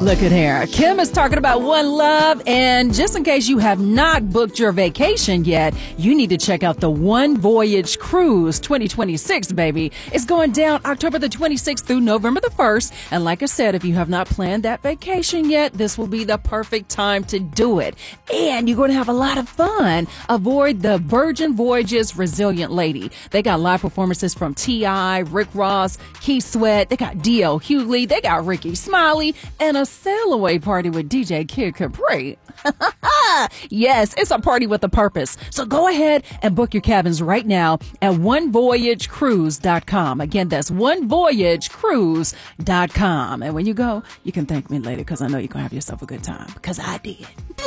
Look at here. Kim is talking about One Love, and just in case you have not booked your vacation yet, you need to check out the One Voyage Cruise 2026, baby. It's going down October the 26th through November the 1st. And like I said, if you have not planned that vacation yet, this will be the perfect time to do it. And you're going to have a lot of fun. Avoid the Virgin Voyages Resilient Lady. They got live performances from T.I., Rick Ross, Keith Sweat. They got D.L. Hughley. They got Ricky Smiley, and a sail away party with DJ Kid Capri. Yes, it's a party with a purpose. So go ahead and book your cabins right now at onevoyagecruise.com. Again, that's onevoyagecruise.com. And when you go, you can thank me later because I know you're going to have yourself a good time because I did.